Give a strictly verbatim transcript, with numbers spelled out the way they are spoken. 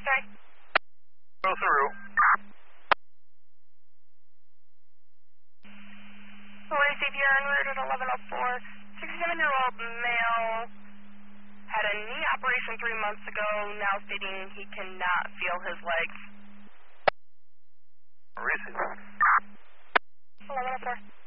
Okay. Go through. Police, if you're en route at eleven oh four, sixty-seven-year-old male had a knee operation three months ago, now stating he cannot feel his legs. Where is it? eleven oh four.